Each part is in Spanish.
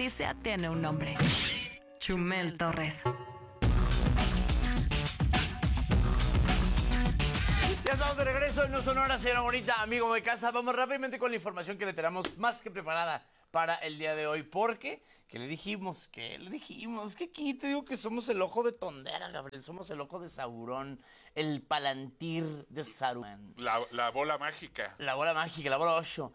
que sea tiene un nombre. Chumel Torres. Ya estamos de regreso en No Sonora, señora bonita, amigo de casa. Vamos rápidamente con la información que le tenemos más que preparada para el día de hoy. Porque, ¿qué le dijimos? Que aquí te digo que somos el ojo de Tondera, Gabriel. Somos el ojo de Saurón, el palantir de Saruman. La bola mágica. La bola mágica, la bola 8.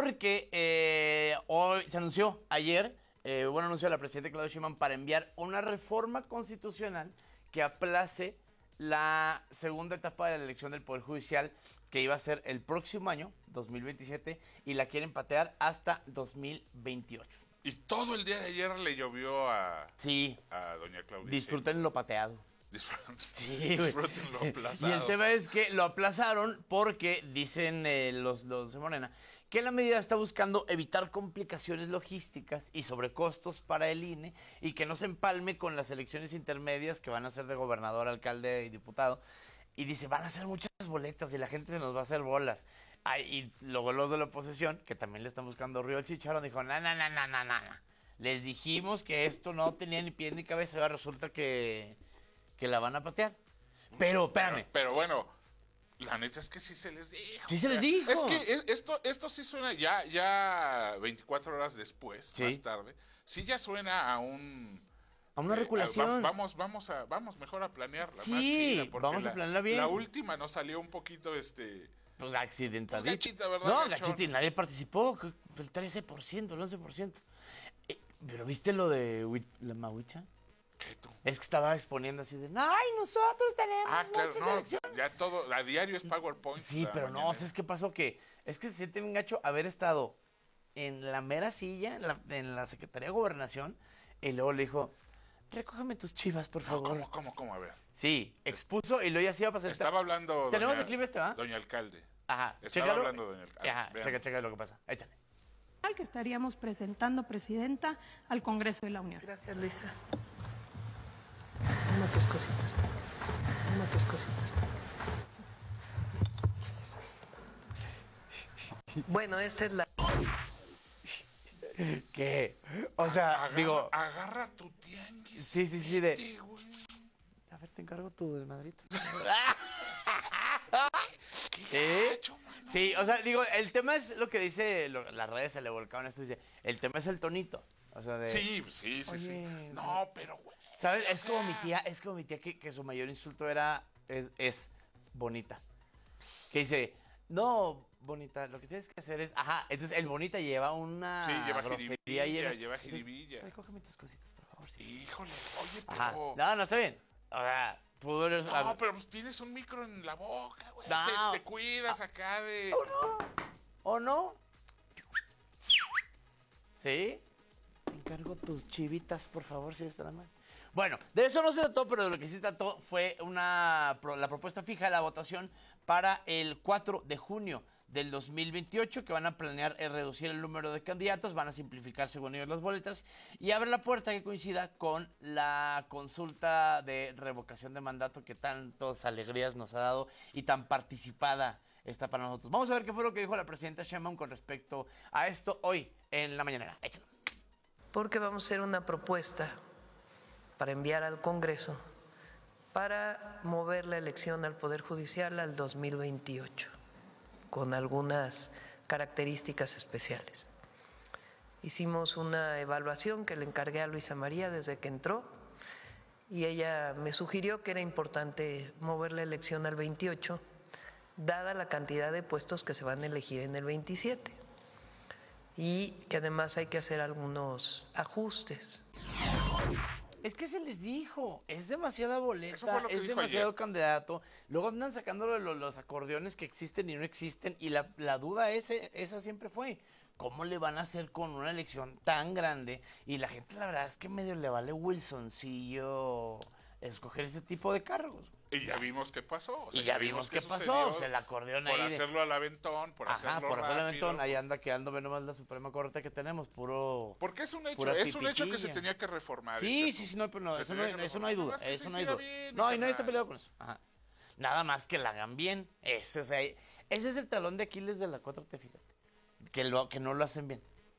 Porque hoy se anunció ayer, anunció la presidenta Claudia Sheinbaum para enviar una reforma constitucional que aplace la segunda etapa de la elección del Poder Judicial, que iba a ser el próximo año, 2027, y la quieren patear hasta 2028. Y todo el día de ayer le llovió a doña Claudia. Disfruten lo pateado. Disfruten lo aplazado. Y el tema es que lo aplazaron porque dicen los de Morena que la medida está buscando evitar complicaciones logísticas y sobrecostos para el INE y que no se empalme con las elecciones intermedias que van a ser de gobernador, alcalde y diputado. Y dice, van a ser muchas boletas y la gente se nos va a hacer bolas. Y luego los de la oposición, que también le están buscando río al chicharrón, dijo, no. Les dijimos que esto no tenía ni pie ni cabeza, ahora resulta que la van a patear. Pero, espérame. Pero bueno, la neta es que sí se les dijo. Sí se les dijo. Es que esto sí suena ya 24 horas después, más tarde. Sí ya suena a una regulación. Vamos mejor a planearla. Sí, más chida, vamos a planearla bien. La última nos salió un poquito pues accidentadita. Gachita, ¿verdad? No, gachita, y nadie participó. El 13%, el 11%. ¿Pero viste lo de la Mahuicha? ¿Qué tú? Es que estaba exponiendo así de, ¡ay, nosotros tenemos claro, no, ya todo, a diario es PowerPoint. Sí, pero no, ¿sabes qué pasó? Es que se siente un gacho haber estado en la mera silla, en la Secretaría de Gobernación, y luego le dijo, recógeme tus chivas, por favor. No, ¿Cómo? A ver. Sí, expuso y luego ya se iba a pasar. Estaba hablando ¿Tenemos el clip ¿va? doña alcalde. Ajá, estaba hablando doña alcalde. Ajá, checa lo que pasa, échale. Que estaríamos presentando, Presidenta, al Congreso de la Unión. Gracias, Luisa. Toma tus cositas. Bueno, esta es la... ¿Qué? O sea, Agarra tu tianguis. Sí, de... A ver, te encargo tu desmadrito. ¿Qué hecho, mano? Sí, o sea, el tema es lo que dice, las redes se le volcaron esto, dice, el tema es el tonito. O sea, de... Sí. Oye, no, pero güey. ¿Sabes? Es como mi tía que su mayor insulto es bonita. Que dice, no, bonita, lo que tienes que hacer es, entonces el bonita lleva una grosería lleva jiribilla. Recógeme tus cositas, por favor. Sí. Híjole, oye, pero... No, está bien. O sea, no, pero pues tienes un micro en la boca, güey. No. Te cuidas acá de... ¿O no? ¿Sí? Te encargo tus chivitas, por favor, si está la mano. Bueno, de eso no se trató, pero de lo que sí trató fue la propuesta fija de la votación para el 4 de junio del 2028, que van a planear reducir el número de candidatos, van a simplificar según ellos las boletas y abre la puerta que coincida con la consulta de revocación de mandato que tantas alegrías nos ha dado y tan participada está para nosotros. Vamos a ver qué fue lo que dijo la presidenta Sheinbaum con respecto a esto hoy en la mañanera. Échalo. Porque vamos a hacer una propuesta para enviar al Congreso para mover la elección al Poder Judicial al 2028, con algunas características especiales. Hicimos una evaluación que le encargué a Luisa María desde que entró y ella me sugirió que era importante mover la elección al 28, dada la cantidad de puestos que se van a elegir en el 27 y que además hay que hacer algunos ajustes. Es que se les dijo, es demasiada boleta, es demasiado candidato. Luego andan sacando los acordeones que existen y no existen. Y la duda esa siempre fue, ¿cómo le van a hacer con una elección tan grande? Y la gente, la verdad es que medio le vale Wilsoncillo escoger ese tipo de cargos. Y ya vimos qué pasó. Ya vimos qué pasó. O sea, el acordeón ahí. Por hacerlo al aventón, por hacerlo por rápido. hacerlo al aventón, ahí anda quedándome nomás la Suprema Corte que tenemos, puro... Porque es un hecho que se tenía que reformar. Sí, no, eso no hay duda. Eso no hay duda. No, y nadie está peleado con eso. Nada más que la hagan bien. Ese es el talón de Aquiles de la 4T, fíjate. Que no lo hacen bien.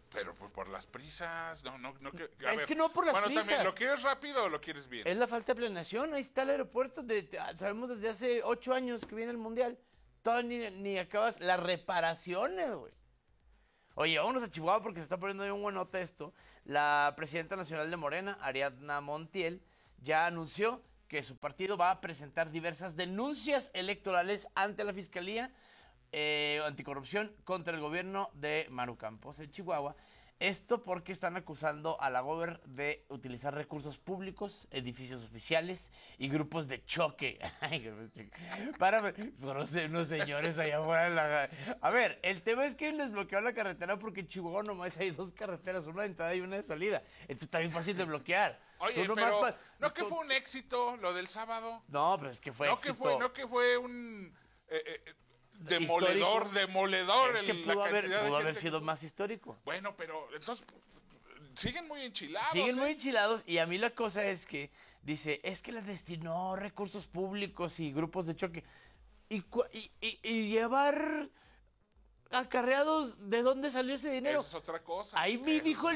Pero por las prisas, no. Es que no por las prisas. También, ¿lo quieres rápido o lo quieres bien? Es la falta de planeación. Ahí está el aeropuerto. Sabemos desde hace 8 años que viene el Mundial. Todavía ni acabas las reparaciones, güey. Oye, vámonos a Chihuahua porque se está poniendo ahí un buenote esto. La presidenta nacional de Morena, Ariadna Montiel, ya anunció que su partido va a presentar diversas denuncias electorales ante la Fiscalía Anticorrupción contra el gobierno de Maru Campos en Chihuahua. Esto porque están acusando a la gober de utilizar recursos públicos, edificios oficiales y grupos de choque. Para unos señores allá afuera. A ver, el tema es que les bloquearon la carretera porque en Chihuahua nomás hay 2 carreteras, una de entrada y una de salida. Esto está bien fácil de bloquear. Oye, pero ¿no que fue un éxito lo del sábado? No, pero es que fue éxito. No que fue un... Demoledor. Es que pudo haber sido más histórico. Bueno, pero entonces siguen muy enchilados. Muy enchilados y a mí la cosa es que dice, es que les destinó recursos públicos y grupos de choque. Y llevar acarreados, ¿de dónde salió ese dinero? Eso es otra cosa. Ahí dijo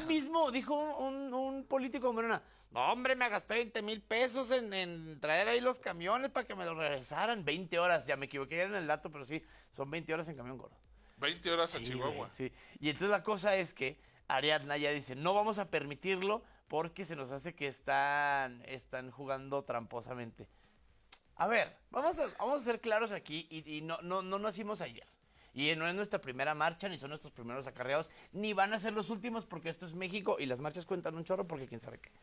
un político de Morena, no hombre, me gasté 20,000 pesos en traer ahí los camiones para que me los regresaran. 20 horas, ya me equivoqué en el dato, pero sí, son 20 horas en camión gordo. 20 horas a Chihuahua. Sí, y entonces la cosa es que Ariadna ya dice, no vamos a permitirlo porque se nos hace que están jugando tramposamente. A ver, vamos a ser claros aquí y no nacimos ayer. Y no es nuestra primera marcha, ni son nuestros primeros acarreados, ni van a ser los últimos porque esto es México y las marchas cuentan un chorro porque quién sabe qué.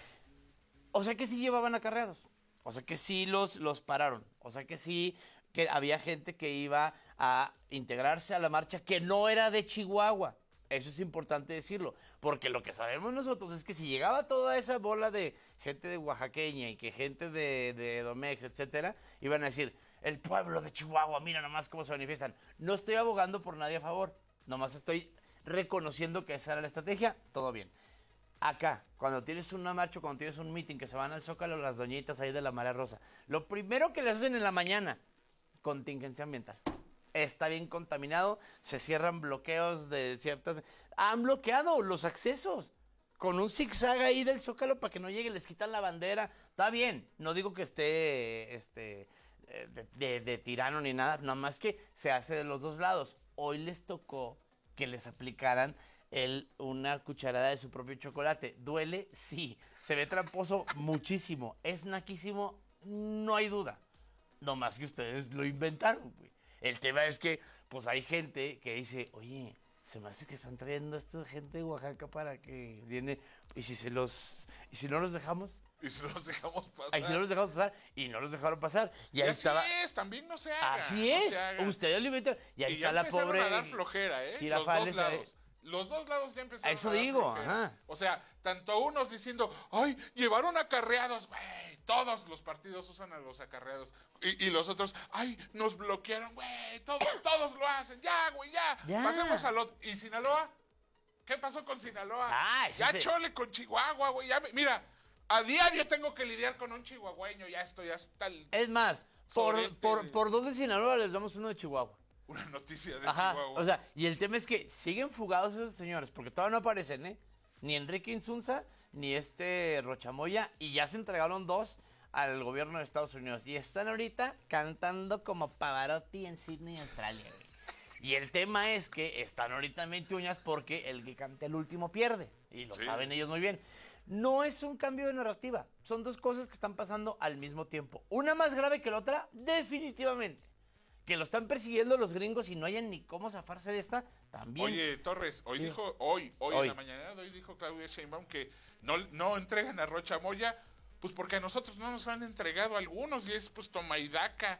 O sea que sí llevaban acarreados, o sea que sí los pararon, o sea que sí que había gente que iba a integrarse a la marcha que no era de Chihuahua. Eso es importante decirlo, porque lo que sabemos nosotros es que si llegaba toda esa bola de gente de oaxaqueña y que gente de Domex, etcétera, iban a decir, el pueblo de Chihuahua, mira nomás cómo se manifiestan. No estoy abogando por nadie a favor, nomás estoy reconociendo que esa era la estrategia, todo bien. Acá, cuando tienes una marcha, cuando tienes un meeting, que se van al Zócalo las doñitas ahí de la Marea Rosa, lo primero que les hacen en la mañana, contingencia ambiental. Está bien contaminado, se cierran bloqueos de ciertas... Han bloqueado los accesos con un zigzag ahí del Zócalo para que no llegue, les quitan la bandera. Está bien, no digo que esté de tirano ni nada, nada más que se hace de los dos lados. Hoy les tocó que les aplicaran una cucharada de su propio chocolate. ¿Duele? Sí. Se ve tramposo muchísimo. Es naquísimo, no hay duda. No más que ustedes lo inventaron, güey. El tema es que, pues hay gente que dice, oye, se me hace que están trayendo a esta gente de Oaxaca para que viene, y si no los dejamos. Y si no los dejamos pasar. Y si no los dejamos pasar, y no los dejaron pasar. Y ahí así es, también no se haga. Así es, ustedes lo inventan. Y ahí está la pobre. A dar flojera, Girafales, los dos lados. Los dos lados ya empezaron eso a dar digo, flojera. ajá. O sea, tanto unos diciendo, ay, llevaron acarreados, güey. Todos los partidos usan a los acarreados. Y los otros, ay, nos bloquearon, güey. Todos lo hacen. Ya, güey, ya. Pasemos al otro. ¿Y Sinaloa? ¿Qué pasó con Sinaloa? Ya chole con Chihuahua, güey. Mira, a diario tengo que lidiar con un chihuahueño. Ya estoy hasta el... Es más, por 2 de Sinaloa les damos uno de Chihuahua. Una noticia de Chihuahua. O sea, y el tema es que siguen fugados esos señores, porque todavía no aparecen, ¿eh? Ni Enrique Insunza, ni Rochamoya, y ya se entregaron 2 al gobierno de Estados Unidos. Y están ahorita cantando como Pavarotti en Sydney, Australia, güey. Y el tema es que están ahorita en 20 uñas porque el que canta el último pierde. Y lo saben ellos muy bien. No es un cambio de narrativa. Son 2 cosas que están pasando al mismo tiempo. Una más grave que la otra, definitivamente. Que lo están persiguiendo los gringos y no hayan ni cómo zafarse de esta, también. Oye, Torres, hoy en la mañana, hoy dijo Claudia Sheinbaum que no entregan a Rocha Moya, pues porque a nosotros no nos han entregado algunos, y es pues toma y daca.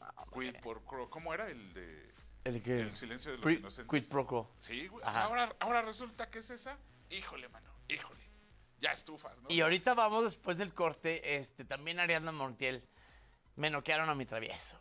¿Cómo era el de... El silencio de los inocentes? Quid pro quo. Sí, güey. Ahora resulta que es esa. Híjole, mano, híjole. Ya estufas, ¿no? Y ahorita vamos, después del corte, también Ariadna Montiel. Me noquearon a mi travieso.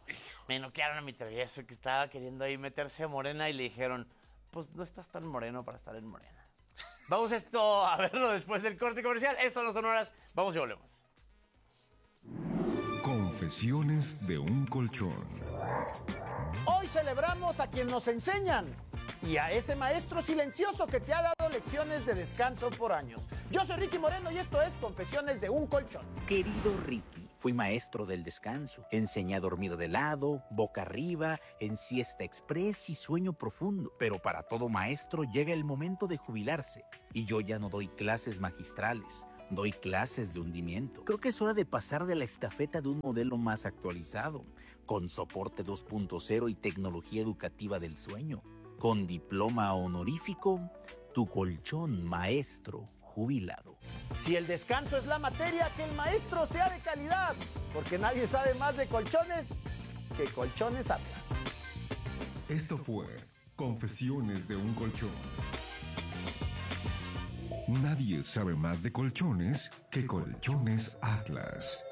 Que estaba queriendo ahí meterse a Morena y le dijeron, pues no estás tan moreno para estar en Morena. Vamos a verlo después del corte comercial. Esto no son horas. Vamos y volvemos. Confesiones de un colchón. Hoy celebramos a quien nos enseñan y a ese maestro silencioso que te ha dado lecciones de descanso por años. Yo soy Ricky Moreno y esto es Confesiones de un colchón. Querido Ricky, fui maestro del descanso. Enseñé a dormir de lado, boca arriba, en siesta express y sueño profundo. Pero para todo maestro llega el momento de jubilarse. Y yo ya no doy clases magistrales. Doy clases de hundimiento. Creo que es hora de pasar de la estafeta de un modelo más actualizado, con soporte 2.0 y tecnología educativa del sueño. Con diploma honorífico, tu colchón maestro jubilado. Si el descanso es la materia, que el maestro sea de calidad, porque nadie sabe más de colchones que Colchones Atlas. Esto fue Confesiones de un colchón. Nadie sabe más de colchones que Colchones Atlas.